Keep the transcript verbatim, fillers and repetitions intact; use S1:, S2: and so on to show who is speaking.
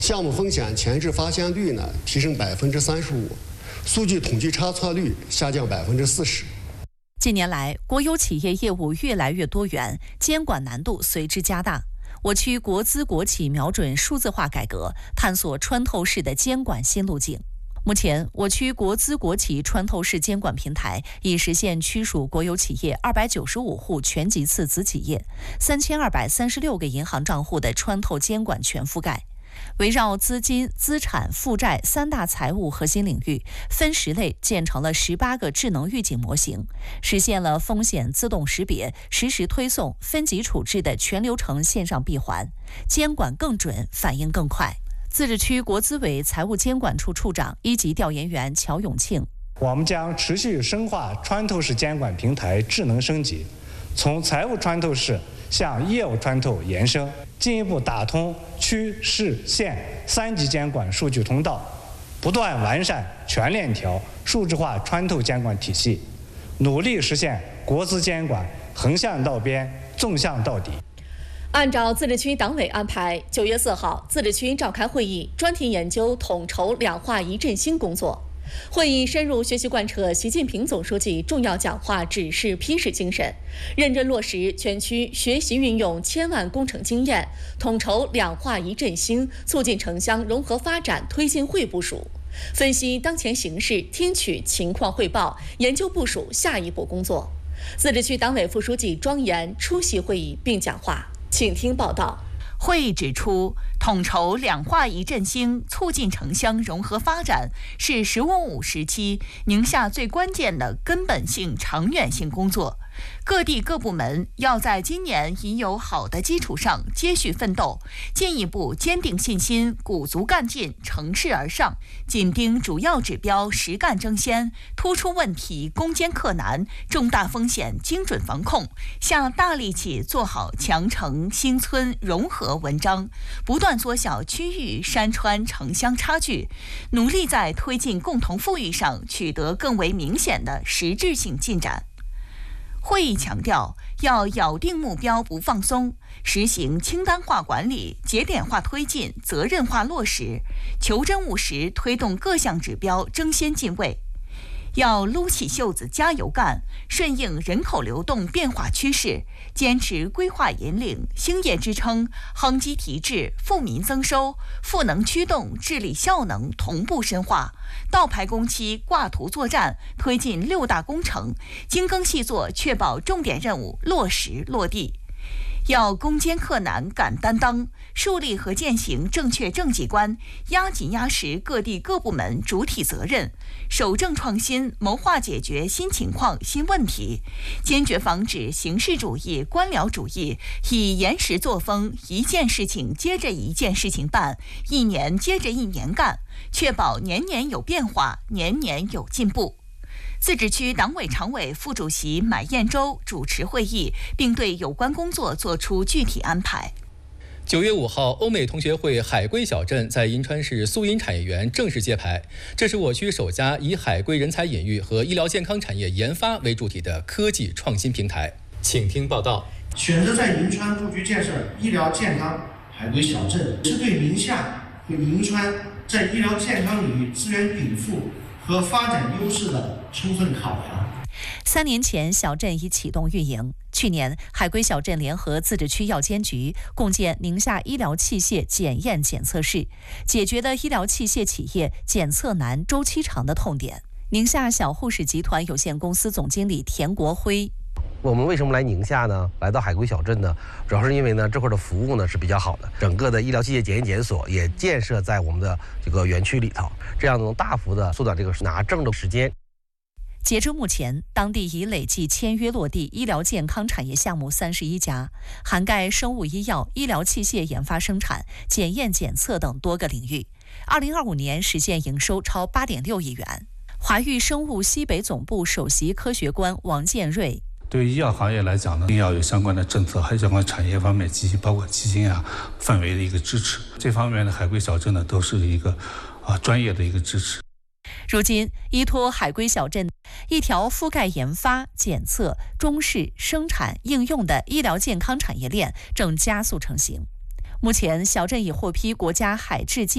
S1: 项目风险前置发现率呢提升百分之三十五，数据统计差错率下降百分之四十。
S2: 近年来，国有企业业务越来越多元，监管难度随之加大。我区国资国企瞄准数字化改革，探索穿透式的监管新路径。目前，我区国资国企穿透式监管平台已实现区属国有企业二百九十五户全级次子企业、三千二百三十六个银行账户的穿透监管全覆盖。围绕资金、资产、负债三大财务核心领域，分十类建成了十八个智能预警模型，实现了风险自动识别、实时推送、分级处置的全流程线上闭环，监管更准，反应更快。自治区国资委财务监管处处长、一级调研员乔永庆：
S3: 我们将持续深化穿透式监管平台智能升级，从财务穿透式向业务穿透延伸，进一步打通区市县三级监管数据通道，不断完善全链条数字化穿透监管体系，努力实现国资监管横向到边、纵向到底。
S4: 按照自治区党委安排，九月四号，自治区召开会议，专题研究统筹两化一振兴工作。会议深入学习贯彻习近平总书记重要讲话指示批示精神，认真落实全区学习运用千万工程经验，统筹两化一振兴，促进城乡融合发展推进会部署，分析当前形势，听取情况汇报，研究部署下一步工作。自治区党委副书记庄严出席会议并讲话，请听报道。
S5: 会议指出，统筹两化一振兴，促进城乡融合发展，是“十五五”时期宁夏最关键的根本性、长远性工作。各地各部门要在今年已有好的基础上接续奋斗，进一步坚定信心，鼓足干劲，乘势而上，紧盯主要指标，实干争先，突出问题，攻坚克难，重大风险精准防控，下大力气做好强城兴村融合文章，不断缩小区域山川城乡差距，努力在推进共同富裕上取得更为明显的实质性进展。会议强调，要咬定目标不放松，实行清单化管理、节点化推进、责任化落实，求真务实推动各项指标争先进位。要撸起袖子加油干，顺应人口流动变化趋势，坚持规划引领、兴业支撑、夯基提质、富民增收、赋能驱动、治理效能同步深化，倒排工期、挂图作战，推进六大工程，精耕细作，确保重点任务落实落地。要攻坚克难、敢担当，树立和践行正确政绩观，压紧压实各地各部门主体责任，守正创新，谋划解决新情况、新问题，坚决防止形式主义、官僚主义，以严实作风，一件事情接着一件事情办，一年接着一年干，确保年年有变化，年年有进步。自治区党委常委、副主席马彦洲主持会议，并对有关工作作出具体安排。
S6: 九月五号，欧美同学会海归小镇在银川市苏银产业园正式揭牌。这是我区首家以海归人才引育和医疗健康产业研发为主体的科技创新平台。请听报道。
S7: 选择在银川布局建设医疗健康海归小镇，是对宁夏和银川在医疗健康领域资源禀赋和发展优势的充分考量。
S2: 三年前，小镇已启动运营。去年，海归小镇联合自治区药监局共建宁夏医疗器械检验检测室，解决了医疗器械企业检测难、周期长的痛点。宁夏小护士集团有限公司总经理田国辉：
S8: 我们为什么来宁夏呢？来到海归小镇呢？主要是因为呢，这块的服务呢是比较好的，整个的医疗器械检验检所也建设在我们的这个园区里头，这样能大幅的缩短这个拿证的时间。
S2: 截至目前，当地已累计签约落地医疗健康产业项目三十一家，涵盖生物医药、医疗器械研发生产、检验检测等多个领域。二零二五年实现营收超八点六亿元。华域生物西北总部首席科学官王建瑞：
S9: 对于医药行业来讲呢，一定要有相关的政策，还有相关产业方面基金，包括基金啊范围的一个支持。这方面的海归小镇呢，都是一个啊专业的一个支持。
S2: 如今，依托海归小镇一条覆盖研发、检测、中试、生产、应用的医疗健康产业链正加速成型。目前，小镇已获批国家海质